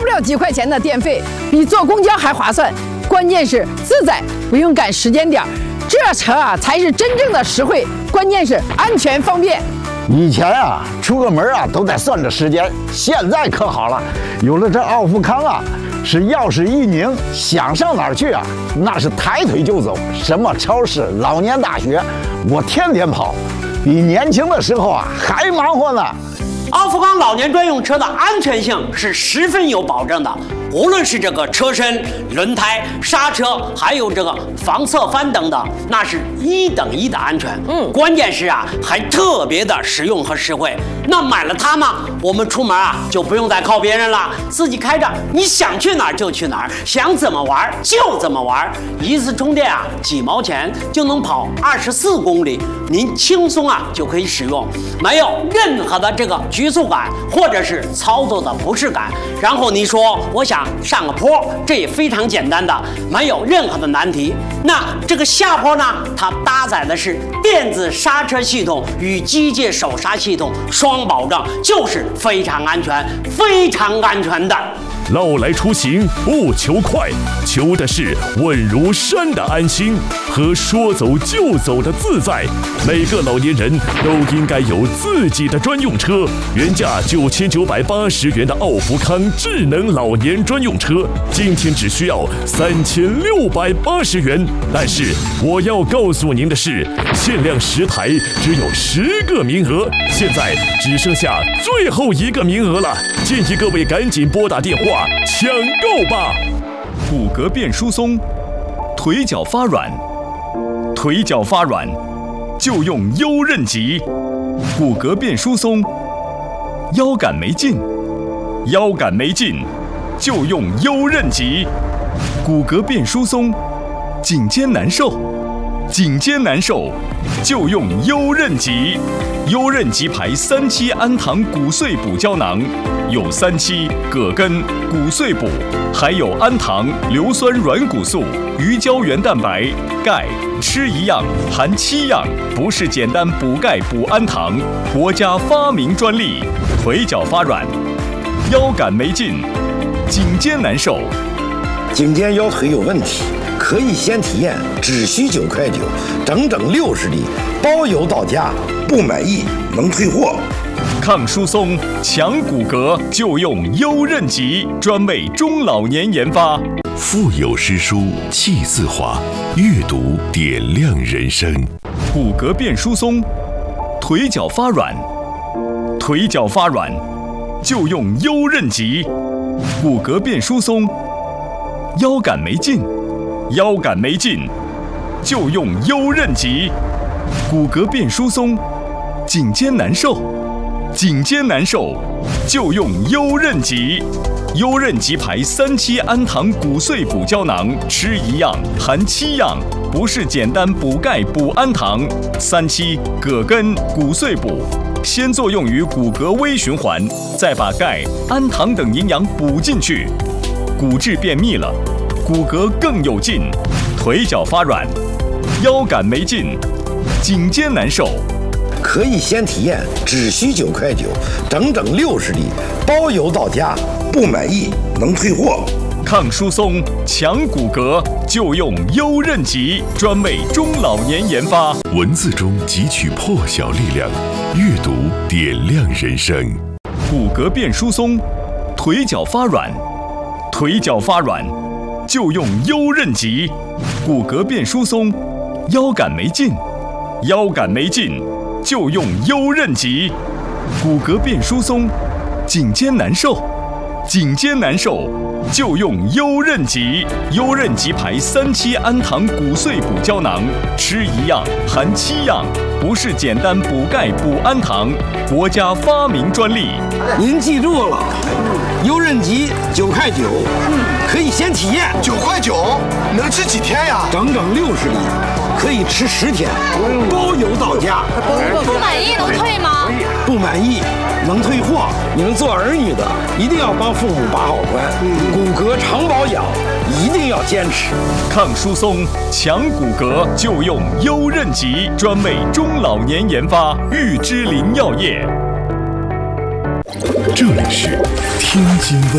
不了几块钱的电费，比坐公交还划算。关键是自在，不用赶时间点，这车啊才是真正的实惠。关键是安全方便。 以前啊，出个门啊都得算着时间，现在可好了，有了这奥富康啊，是钥匙一拧，想上哪儿去啊，那是抬腿就走。什么超市、老年大学，我天天跑，比年轻的时候啊还忙活呢。 奥富康老年专用车的安全性是十分有保证的，无论是这个车身、轮胎、刹车，还有这个防侧翻等等，那是1等1的安全。关键是啊，还特别的实用和实惠。那买了它嘛，我们出门啊就不用再靠别人了，自己开着，你想去哪儿就去哪儿，想怎么玩就怎么玩。一次充电啊，几毛钱就能跑24公里，您轻松啊就可以使用，没有任何的这个局促感或者是操作的不适感。然后你说我想上个坡，这也非常简单的，没有任何的难题。那这个下坡呢，它搭载的是电子刹车系统与机械手刹系统双保证，就是非常安全、非常安全的。 老来出行不求快，求的是稳如山的安心和说走就走的自在。每个老年人都应该有自己的专用车。原价9980元的奥福康智能老年专用车，今天只需要3680元。但是我要告诉您的是，限量10台，只有10个名额，现在只剩下最后1个名额了，建议各位赶紧拨打电话抢购吧！ 骨骼变疏松，腿脚发软，腿脚发软就用优韧极。骨骼变疏松，腰杆没劲，腰杆没劲就用优韧极。骨骼变疏松，颈肩难受，颈肩难受就用优韧极。优韧极牌3期氨糖骨碎补胶囊，有3期葛根、骨碎补，还有氨糖、硫酸软骨素、鱼胶原蛋白、钙，吃一样含7样，不是简单补钙补氨糖，国家发明专利。腿脚发软，腰杆没劲，颈肩难受， 颈肩腰腿有问题，可以先体验，只需9块9，整整60粒，包邮到家，不满意能退货。 抗疏松、强骨骼就用优韧极，专为中老年研发。 腹有诗书气自华，阅读点亮人生。 骨骼变疏松，腿脚发软，腿脚发软就用优韧极。骨骼变疏松，腰杆没劲，腰杆没劲就用优韧极。骨骼变疏松，颈肩难受，颈肩难受就用优韧极。优韧极牌3期氨糖骨碎补胶囊，吃一样含7样，不是简单补钙补氨糖。3期葛根骨碎补，先作用于骨骼微循环，再把钙、氨糖等营养补进去，骨质变密了，骨骼更有劲。腿脚发软，腰杆没劲，颈肩难受， 可以先体验，只需9块9，整整60粒，包邮到家，不满意能退货。 抗疏松、强骨骼就用优韧极，专为中老年研发。 文字中汲取破晓力量，阅读点亮人生。 骨骼变疏松，腿脚发软，腿脚发软就用优韧极。骨骼变疏松，腰杆没劲，腰杆没劲就用优韧极。骨骼变疏松，颈肩难受，颈肩难受就用优韧极。优韧极牌3期氨糖骨碎补胶囊，吃一样含7样，不是简单补钙补氨糖，国家发明专利。 您记住了，优韧极9块9，可以先体验。 9块9，能吃几天呀？ 整整60粒，可以吃10天，包邮到家。 不满意能退吗？ 不满意能退货。你们做儿女的一定要帮父母把好关，骨骼常保养一定要坚持。 抗疏松、强骨骼就用优韧极，专为中老年研发。玉芝林药业。 这里是天津卫